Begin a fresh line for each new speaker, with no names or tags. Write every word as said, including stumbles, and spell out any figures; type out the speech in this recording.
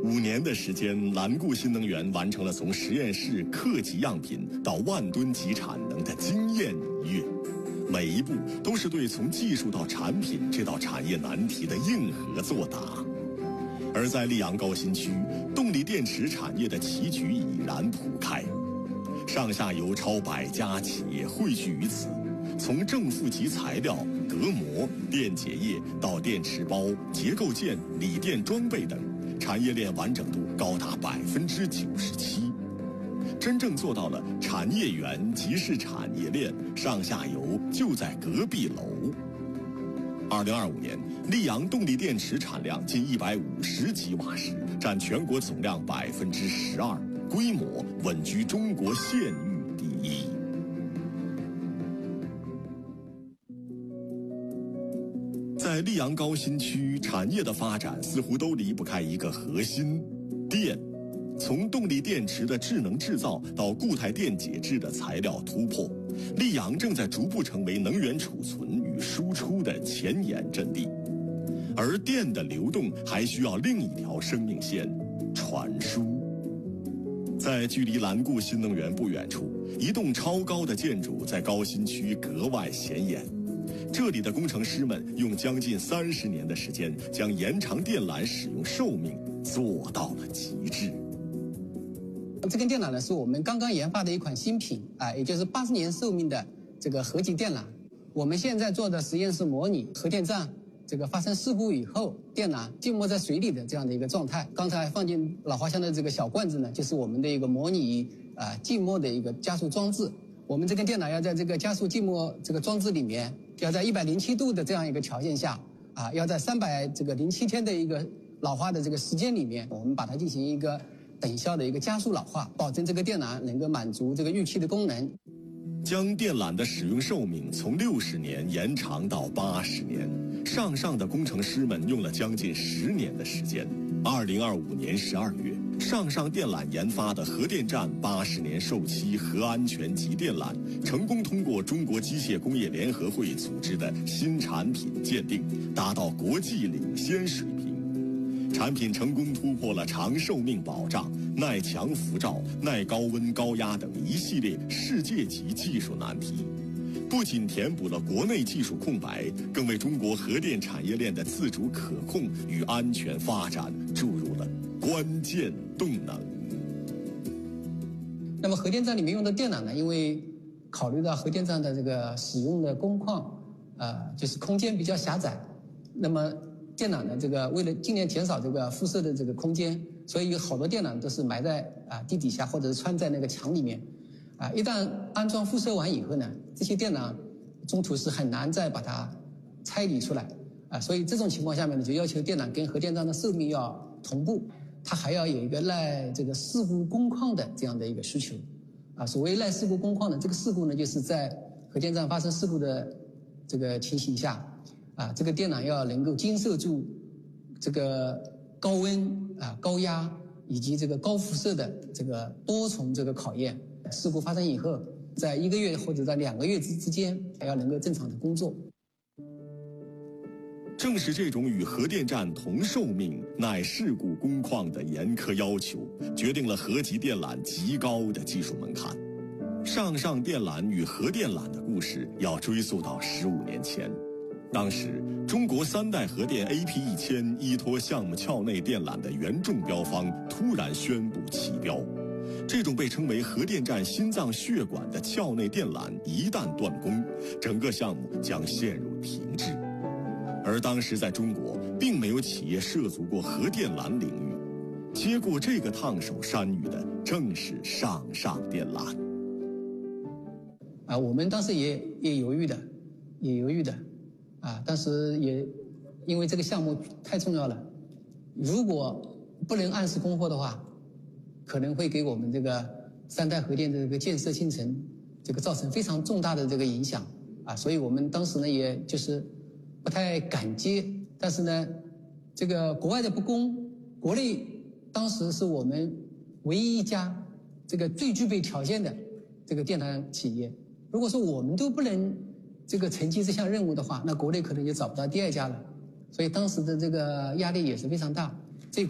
五年的时间，蓝固新能源完成了从实验室克级样品到万吨级产能的惊艳一跃，每一步都是对从技术到产品这道产业难题的硬核作答。而在溧阳高新区，动力电池产业的棋局已然铺开，上下游超百家企业汇聚于此，从正负极材料、隔膜、电解液到电池包、结构件、锂电装备等，产业链完整度高达百分之九十七，真正做到了产业园即是产业链，上下游就在隔壁楼。二零二五年，溧阳动力电池产量近一百五十吉瓦时，占全国总量百分之十二，规模稳居中国县域第一。在溧阳高新区，产业的发展似乎都离不开一个核心：电。从动力电池的智能制造到固态电解质的材料突破，溧阳正在逐步成为能源储存与输出的前沿阵地。而电的流动还需要另一条生命线——传输。在距离蓝固新能源不远处，一栋超高的建筑在高新区格外显眼。这里的工程师们用将近三十年的时间，将延长电缆使用寿命做到了极致。
这根电缆呢，是我们刚刚研发的一款新品啊，也就是八十年寿命的这个核级电缆。我们现在做的实验是模拟核电站这个发生事故以后，电缆浸没在水里的这样的一个状态。刚才放进老花箱的这个小罐子呢，就是我们的一个模拟啊浸没的一个加速装置。我们这根电缆要在这个加速浸没这个装置里面，要在一百零七度的这样一个条件下啊，要在三百这个零七天的一个老化的这个时间里面，我们把它进行一个等效的一个加速老化，保证这个电缆能够满足这个预期的功能。
将电缆的使用寿命从六十年延长到八十年，上上的工程师们用了将近十年的时间。二零二五年十二月，上上电缆研发的核电站八十年寿期核安全级电缆成功通过中国机械工业联合会组织的新产品鉴定，达到国际领先水平。产品成功突破了长寿命保障、耐强辐照、耐高温高压等一系列世界级技术难题，不仅填补了国内技术空白，更为中国核电产业链的自主可控与安全发展注入了关键动能。
那么核电站里面用的电缆呢，因为考虑到核电站的这个使用的工况，呃，就是空间比较狭窄，那么电缆呢，这个为了尽量减少这个辐射的这个空间，所以有好多电缆都是埋在啊地底下，或者是穿在那个墙里面。啊，一旦安装辐射完以后呢，这些电缆中途是很难再把它拆离出来啊，所以这种情况下面呢，就要求电缆跟核电站的寿命要同步，它还要有一个耐这个事故工况的这样的一个需求啊。所谓耐事故工况呢，这个事故呢，就是在核电站发生事故的这个情形下。啊，这个电缆要能够经受住这个高温啊、高压以及这个高辐射的这个多重这个考验。事故发生以后，在一个月或者在两个月之之间，还要能够正常的工作。
正是这种与核电站同寿命、耐事故工况的严苛要求，决定了核级电缆极高的技术门槛。上上电缆与核电缆的故事要追溯到十五年前。当时，中国三代核电 A P 一千依托项目壳内电缆的原中标方突然宣布起标。这种被称为核电站心脏血管的壳内电缆一旦断供，整个项目将陷入停滞。而当时在中国，并没有企业涉足过核电缆领域，接过这个烫手山芋的正是上上电缆。
啊，我们当时也也犹豫的，也犹豫的。啊，但是也因为这个项目太重要了，如果不能按时供货的话，可能会给我们这个三代核电的这个建设进程这个造成非常重大的这个影响啊，所以我们当时呢也就是不太敢接。但是呢，这个国外的不供，国内当时是我们唯一一家这个最具备条件的这个电缆企业。如果说我们都不能这个承接这项任务的话，那国内可能就找不到第二家了，所以当时的这个压力也是非常大。